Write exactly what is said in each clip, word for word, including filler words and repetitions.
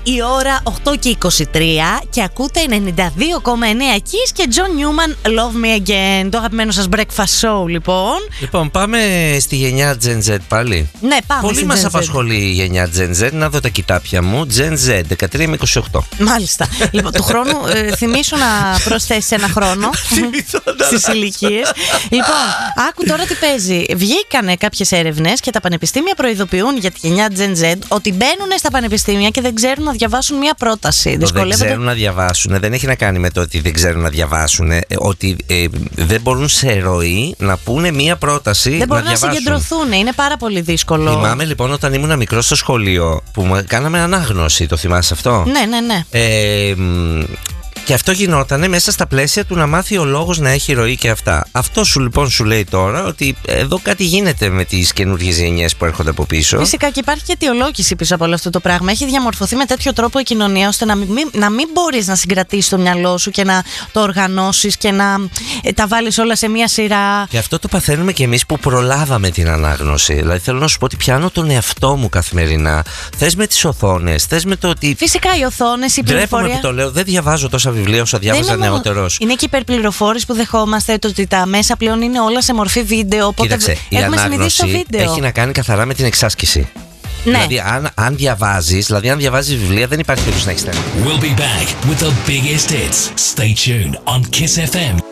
η ώρα οκτώ και είκοσι τρία και ακούτε ενενήντα δύο κόμμα εννέα Kiss και John Newman Love Me Again. Το αγαπημένο σας breakfast show, λοιπόν. Λοιπόν, πάμε στη γενιά Gen Z πάλι. Ναι, πάμε. Πολύ μας απασχολεί η γενιά Gen Z. Να δω τα κοιτάπια μου. Gen Z, δεκατρία με είκοσι οκτώ. Μάλιστα. Λοιπόν, του χρόνου ε, θυμίσου να προσθέσεις ένα χρόνο στις ηλικίες. Λοιπόν, άκου τώρα τι παίζει. Βγήκανε κάποιες έρευνες και τα πανεπιστήμια προειδοποιούν για τη γενιά Gen Z ότι μπαίνουν στα πανεπιστήμια και δεν ξέρουν να διαβάσουν μια πρόταση. Το δεν ξέρουν να διαβάσουν δεν έχει να κάνει με το ότι δεν ξέρουν να διαβάσουν. Ότι ε, δεν μπορούν σε ροή να πούνε μια πρόταση. Δεν μπορούν να, να συγκεντρωθούν. Είναι πάρα πολύ δύσκολο. Θυμάμαι λοιπόν όταν ήμουν μικρό στο σχολείο που κάναμε ανάγνωση. Το θυμάσαι αυτό? Ναι, ναι, ναι. Ε, Και αυτό γινότανε μέσα στα πλαίσια του να μάθει ο λόγος να έχει ροή και αυτά. Αυτό σου λοιπόν σου λέει τώρα ότι εδώ κάτι γίνεται με τις καινούργιες γενιές που έρχονται από πίσω. Φυσικά και υπάρχει και αιτιολόγηση πίσω από όλο αυτό το πράγμα. Έχει διαμορφωθεί με τέτοιο τρόπο η κοινωνία ώστε να μην, να μην μπορείς να συγκρατήσεις το μυαλό σου και να το οργανώσεις και να ε, τα βάλεις όλα σε μία σειρά. Και αυτό το παθαίνουμε και εμείς που προλάβαμε την ανάγνωση. Δηλαδή θέλω να σου πω ότι πιάνω τον εαυτό μου καθημερινά. Θες με τις οθόνες, θες με το ότι. Φυσικά οι οθόνες, η πληροφορία. Ντρέπομαι που το λέω, δεν διαβάζω τόσα βιβλία όσο διάβαζα νεότερος. Είναι και υπερπληροφόρηση που δεχόμαστε, το ότι τα μέσα πλέον είναι όλα σε μορφή βίντεο. Οπότε κοίταξε, η ανάγνωση έχει να κάνει καθαρά με την εξάσκηση. Ναι. Δηλαδή, αν, αν διαβάζεις, δηλαδή αν διαβάζεις βιβλία, δεν υπάρχει περίπτωση να έχεις θέμα. We'll be back with the biggest hits. Stay tuned on Kiss εφ εμ.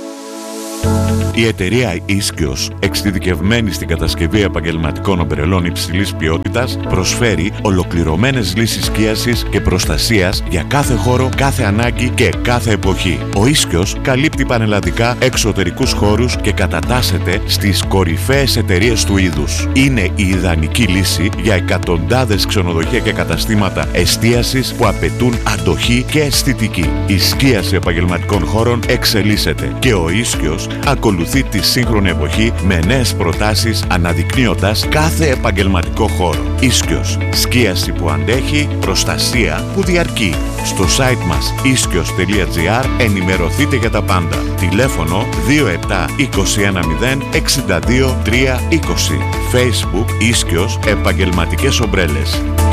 Η εταιρεία Iskios, εξειδικευμένη στην κατασκευή επαγγελματικών ομπρελών υψηλής ποιότητας, προσφέρει ολοκληρωμένες λύσεις σκίασης και προστασίας για κάθε χώρο, κάθε ανάγκη και κάθε εποχή. Ο Iskios καλύπτει πανελλαδικά εξωτερικούς χώρους και κατατάσσεται στις κορυφαίες εταιρείες του είδους. Είναι η ιδανική λύση για εκατοντάδες ξενοδοχεία και καταστήματα εστίασης που απαιτούν αντοχή και αισθητική. Η σκίαση επαγγελματικών χώρων εξελίσσεται και ο Iskios ακολουθεί τη σύγχρονη εποχή με νέες προτάσεις αναδεικνύοντας κάθε επαγγελματικό χώρο. Iskios, σκίαση που αντέχει, προστασία που διαρκεί. Στο site μας iskios τελεία gr ενημερωθείτε για τα πάντα. Τηλέφωνο δύο επτά είκοσι ένα μηδέν εξήντα δύο τριακόσια είκοσι. Facebook Iskios επαγγελματικές ομπρέλες.